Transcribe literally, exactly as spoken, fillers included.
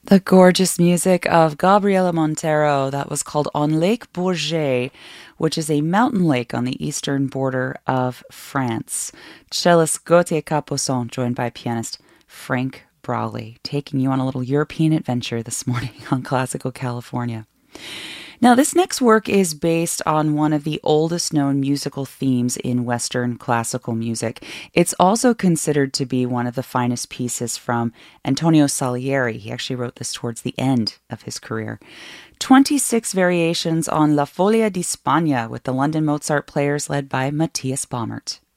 The gorgeous music of Gabriela Montero that was called On Lake Bourget, which is a mountain lake on the eastern border of France. Cellist Gauthier Capuçon, joined by pianist Frank Brawley, taking you on a little European adventure this morning on Classical California. Now, this next work is based on one of the oldest known musical themes in Western classical music. It's also considered to be one of the finest pieces from Antonio Salieri. He actually wrote this towards the end of his career. twenty-six variations on La Folia di Spagna with the London Mozart Players led by Matthias Baumert.